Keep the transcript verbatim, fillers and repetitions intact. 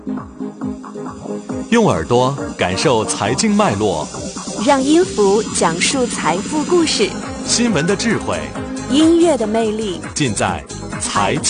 用耳朵感受财经脉络， 让音符讲述财富故事。 新闻的智慧， 音乐的魅力， 尽在财经